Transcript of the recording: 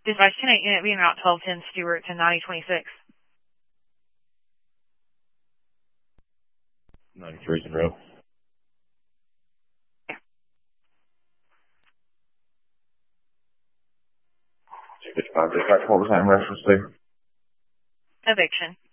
Dispatch 10-8 unit being route 1210 Stewart to 9026. 93 in row. Yeah. 255 dispatch, what was that in reference to? Eviction.